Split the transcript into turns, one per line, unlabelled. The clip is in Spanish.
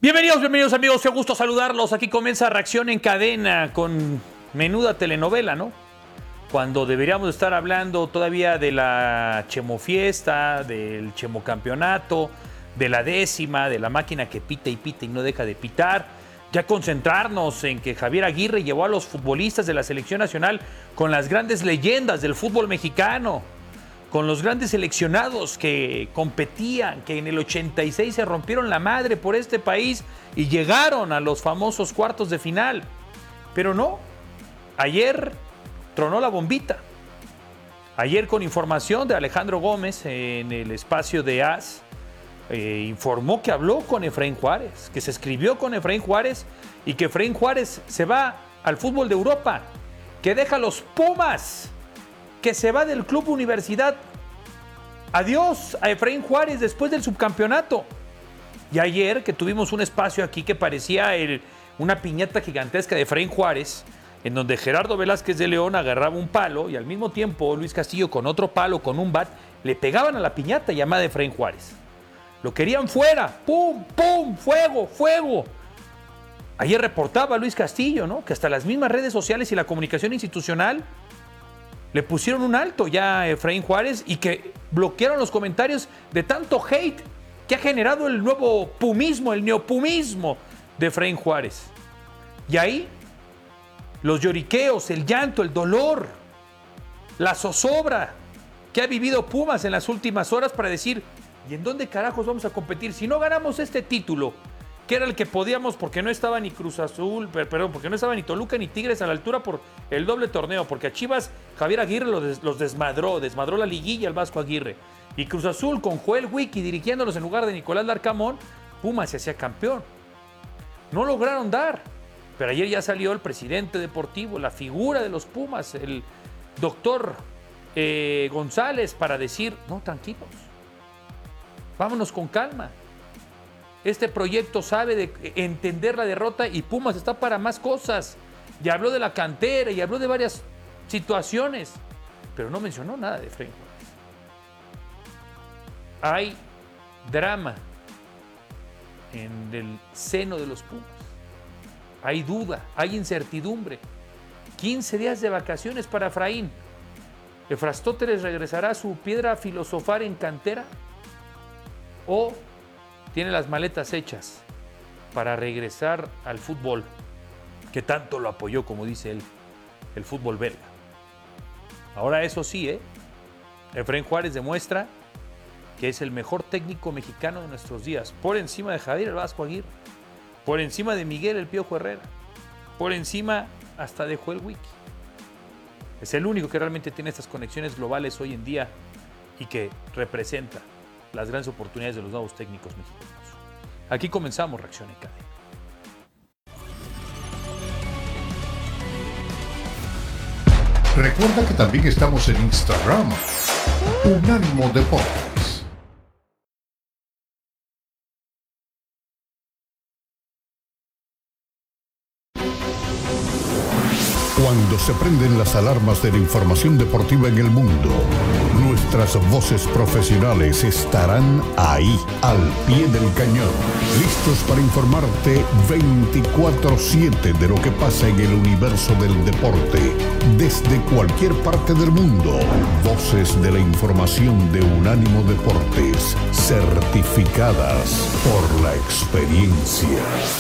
Bienvenidos amigos, qué gusto saludarlos. Aquí comienza Reacción en Cadena con menuda telenovela, ¿no? Cuando deberíamos estar hablando todavía de la Chemofiesta, del Chemocampeonato, de la décima, de la máquina que pita y no deja de pitar. Ya concentrarnos en que Javier Aguirre llevó a los futbolistas de la selección nacional con las grandes leyendas del fútbol mexicano, con los grandes seleccionados que competían, que en el 86 se rompieron la madre por este país y llegaron a los famosos cuartos de final. Pero no, ayer tronó la bombita. Ayer, con información de Alejandro Gómez en el espacio de AS, informó que habló con Efraín Juárez, que se escribió con Efraín Juárez y que Efraín Juárez se va al fútbol de Europa, que deja a los Pumas, que se va del Club Universidad. Adiós a Efraín Juárez después del subcampeonato. Y ayer que tuvimos un espacio aquí que parecía una piñata gigantesca de Efraín Juárez, en donde Gerardo Velázquez de León agarraba un palo y al mismo tiempo Luis Castillo con otro palo, con un bat, le pegaban a la piñata llamada Efraín Juárez. Lo querían fuera. ¡Pum! ¡Pum! ¡Fuego! ¡Fuego! Ayer reportaba Luis Castillo, ¿no?, que hasta las mismas redes sociales y la comunicación institucional le pusieron un alto ya a Efraín Juárez y que bloquearon los comentarios de tanto hate que ha generado el nuevo pumismo, el neopumismo de Efraín Juárez. Y ahí los lloriqueos, el llanto, el dolor, la zozobra que ha vivido Pumas en las últimas horas para decir: ¿y en dónde carajos vamos a competir si no ganamos este título? Que era el que podíamos, porque no estaba ni Cruz Azul, perdón, porque no estaba ni Toluca ni Tigres a la altura por el doble torneo, porque a Chivas Javier Aguirre los desmadró la liguilla el Vasco Aguirre. Y Cruz Azul con Joel Wiki dirigiéndolos en lugar de Nicolás Larcamón, Pumas se hacía campeón. No lograron dar, pero ayer ya salió el presidente deportivo, la figura de los Pumas, el doctor González, para decir: no, tranquilos, vámonos con calma. Este proyecto sabe de entender la derrota y Pumas está para más cosas. Ya habló de la cantera y habló de varias situaciones, pero no mencionó nada de Efraín Juárez. Hay drama en el seno de los Pumas. Hay duda, hay incertidumbre. 15 días de vacaciones para Efraín. ¿Efrastóteles regresará a su piedra a filosofar en cantera? ¿O tiene las maletas hechas para regresar al fútbol que tanto lo apoyó, como dice él, el fútbol belga? Ahora, eso sí, Efraín Juárez demuestra que es el mejor técnico mexicano de nuestros días, por encima de Javier el Vasco Aguirre, por encima de Miguel el Piojo Herrera, por encima hasta de Joel Wiki. Es el único que realmente tiene estas conexiones globales hoy en día y que representa las grandes oportunidades de los nuevos técnicos mexicanos. Aquí comenzamos Reacción en Cadena.
Recuerda que también estamos en Instagram, Unánimo Deportes. Cuando se prenden las alarmas de la información deportiva en el mundo, nuestras voces profesionales estarán ahí, al pie del cañón, listos para informarte 24/7 de lo que pasa en el universo del deporte, desde cualquier parte del mundo. Voces de la información de Unánimo Deportes, certificadas por la experiencia.